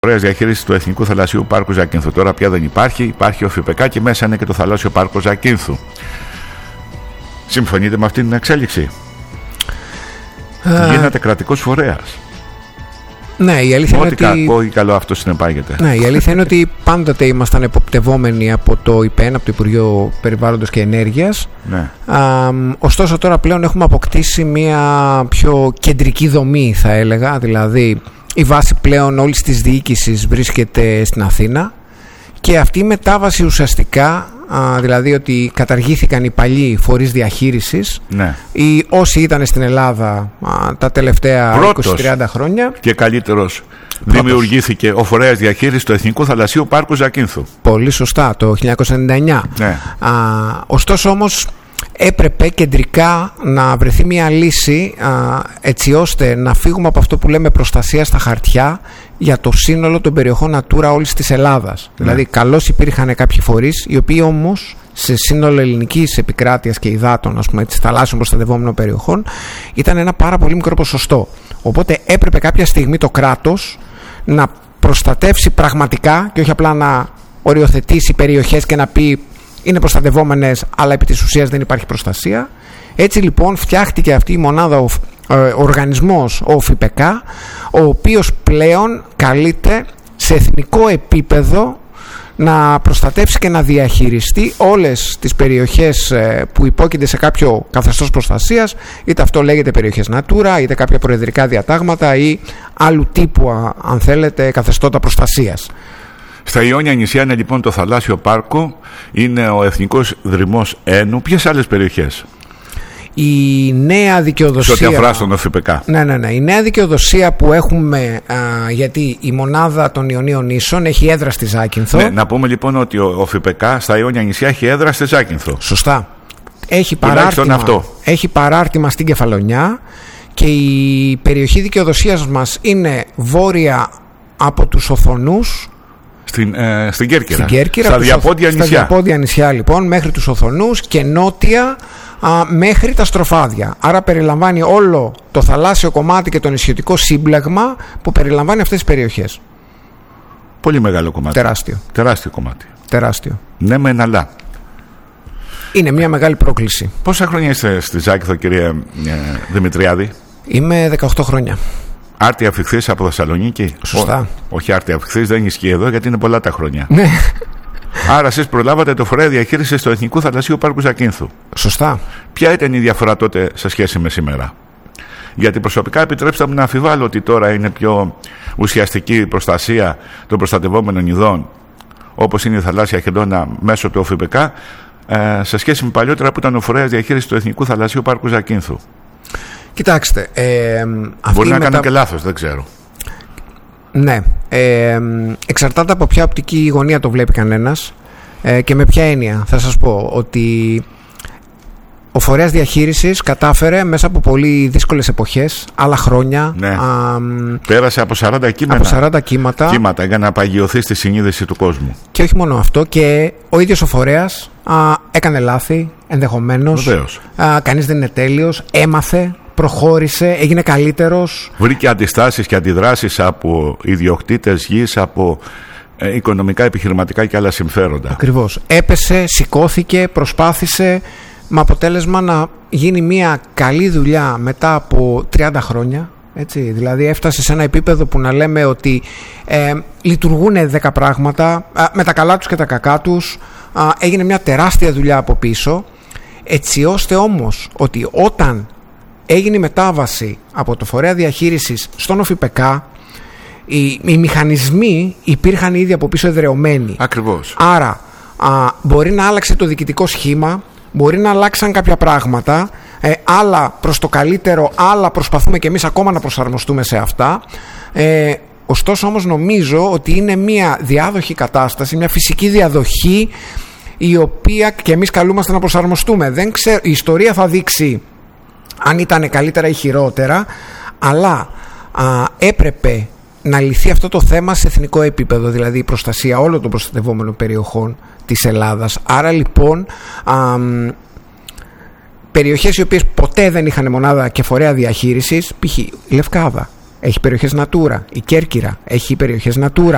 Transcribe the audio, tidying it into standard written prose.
Φορέας διαχείρισης του Εθνικού Θαλασσίου Πάρκου Ζακίνθου. Τώρα πια δεν υπάρχει, υπάρχει ο ΦΠΚ και μέσα είναι και το Θαλάσσιο Πάρκο Ζακίνθου. Συμφωνείτε με αυτή την εξέλιξη? Γίνεται κρατικός φορέας. Ναι, η αλήθεια είναι ότι κακό ή καλό αυτό συνεπάγεται. Ναι, η αλήθεια είναι ότι πάντοτε ήμασταν εποπτευόμενοι από το ΙΠΕΝ, από το Υπουργείο Περιβάλλοντος και Ενέργειας. Ναι. Ωστόσο τώρα πλέον έχουμε αποκτήσει μια πιο κεντρική δομή, θα έλεγα. Δηλαδή η βάση πλέον όλης της διοίκησης βρίσκεται στην Αθήνα και αυτή η μετάβαση ουσιαστικά, δηλαδή ότι καταργήθηκαν οι παλιοί φορείς διαχείρισης, ναι, ή όσοι ήταν στην Ελλάδα τα τελευταία 20-30 χρόνια. Και καλύτερος δημιουργήθηκε ο φορέας διαχείρισης του Εθνικού Θαλασσίου Πάρκου Ζακίνθου. Πολύ σωστά, το 1999. Ναι. Ωστόσο όμως έπρεπε κεντρικά να βρεθεί μια λύση έτσι ώστε να φύγουμε από αυτό που λέμε προστασία στα χαρτιά για το σύνολο των περιοχών Natura όλης της Ελλάδας. Ναι. Δηλαδή καλώς υπήρχαν κάποιοι φορείς οι οποίοι όμως σε σύνολο ελληνικής επικράτειας και υδάτων, ας πούμε, θαλάσσιων προστατευόμενων περιοχών, ήταν ένα πάρα πολύ μικρό ποσοστό. Οπότε έπρεπε κάποια στιγμή το κράτος να προστατεύσει πραγματικά και όχι απλά να οριοθετήσει περιοχές και να πει είναι προστατευόμενες αλλά επί της ουσίας δεν υπάρχει προστασία. Έτσι λοιπόν φτιάχτηκε αυτή η μονάδα, ο οργανισμός, ο ΦΠΚ, ο οποίος πλέον καλείται σε εθνικό επίπεδο να προστατεύσει και να διαχειριστεί όλες τις περιοχές που υπόκεινται σε κάποιο καθεστώς προστασίας, είτε αυτό λέγεται περιοχές Natura, είτε κάποια προεδρικά διατάγματα ή άλλου τύπου, αν θέλετε, καθεστώτα προστασίας. Στα Ιόνια νησιά είναι λοιπόν το Θαλάσσιο Πάρκο, είναι ο Εθνικός Δρυμός Ένου. Ποιες άλλες περιοχές? Η νέα δικαιοδοσία. Σε ό,τι αφορά στον ΦΠΚ. Ναι. Η νέα δικαιοδοσία που έχουμε, γιατί η μονάδα των Ιωνίων Νήσων έχει έδρα στη Ζάκυνθο. Ναι, να πούμε λοιπόν ότι ο ΦΠΚ στα Ιόνια νησιά έχει έδρα στη Ζάκυνθο. Σωστά. Έχει παράρτημα στην Κεφαλονιά και η περιοχή δικαιοδοσίας μας είναι βόρεια από τους Οθονούς. Στην Κέρκυρα. Στα διαπόντια νησιά λοιπόν μέχρι τους Οθονούς και νότια μέχρι τα Στροφάδια. Άρα περιλαμβάνει όλο το θαλάσσιο κομμάτι και το νησιωτικό σύμπλεγμα που περιλαμβάνει αυτές τις περιοχές. Πολύ μεγάλο κομμάτι. Τεράστιο κομμάτι. Τεράστιο. Ναι μεν αλλά. Είναι μια μεγάλη πρόκληση. Πόσα χρόνια είστε στη Ζάκυνθο, κύριε Δημητριάδη? Είμαι 18 χρόνια. Άρτια αφιχθής από Θεσσαλονίκη. Σωστά. Όχι άρτια αφιχθής, δεν ισχύει εδώ γιατί είναι πολλά τα χρόνια. Ναι. Άρα εσείς προλάβατε το φορέα διαχείρισης του Εθνικού Θαλασσίου Πάρκου Ζακίνθου. Σωστά. Ποια ήταν η διαφορά τότε σε σχέση με σήμερα? Γιατί προσωπικά επιτρέψτε μου να αμφιβάλλω ότι τώρα είναι πιο ουσιαστική η προστασία των προστατευόμενων ειδών, όπως είναι η θαλάσσια χελώνα μέσω του ΟΦΠΚ, σε σχέση με παλιότερα που ήταν ο φορέας διαχείρισης του Εθνικού Θαλασσίου Πάρκου Ζακίνθου. Κοιτάξτε, μπορεί να κάνω και λάθος, δεν ξέρω. Ναι, εξαρτάται από ποια οπτική γωνία το βλέπει κανένας και με ποια έννοια. Θα σας πω ότι ο φορέας διαχείρισης κατάφερε μέσα από πολύ δύσκολες εποχές, άλλα χρόνια. Ναι. Πέρασε από 40 κύματα για να παγιωθεί στη συνείδηση του κόσμου. Και όχι μόνο αυτό, και ο ίδιος ο φορέας έκανε λάθη ενδεχομένως. Κανείς δεν είναι τέλειος, έμαθε, προχώρησε, έγινε καλύτερος. Βρήκε αντιστάσεις και αντιδράσεις από ιδιοκτήτες γης, από οικονομικά, επιχειρηματικά και άλλα συμφέροντα. Ακριβώς. Έπεσε, σηκώθηκε, προσπάθησε, με αποτέλεσμα να γίνει μια καλή δουλειά μετά από 30 χρόνια. Έτσι, δηλαδή έφτασε σε ένα επίπεδο που να λέμε ότι λειτουργούν 10 πράγματα, με τα καλά τους και τα κακά τους. Έγινε μια τεράστια δουλειά από πίσω, έτσι ώστε όμως ότι όταν έγινε η μετάβαση από το φορέα διαχείρισης στον ΟΦΠΚ, οι μηχανισμοί υπήρχαν ήδη από πίσω εδραιωμένοι. Ακριβώς. Άρα μπορεί να άλλαξε το διοικητικό σχήμα, μπορεί να αλλάξαν κάποια πράγματα, άλλα προς το καλύτερο, άλλα προσπαθούμε και εμείς ακόμα να προσαρμοστούμε σε αυτά. Ωστόσο όμως νομίζω ότι είναι μια διάδοχη κατάσταση, μια φυσική διαδοχή, η οποία και εμείς καλούμαστε να προσαρμοστούμε. Δεν ξέρω, η ιστορία θα δείξει αν ήταν καλύτερα ή χειρότερα, αλλά έπρεπε να λυθεί αυτό το θέμα σε εθνικό επίπεδο, δηλαδή η προστασία όλων των προστατευόμενων περιοχών της Ελλάδας. Άρα λοιπόν περιοχές οι οποίες ποτέ δεν είχαν μονάδα και φορέα διαχείρισης, π.χ. η Λευκάδα έχει περιοχές Natura, η Κέρκυρα έχει περιοχές Natura.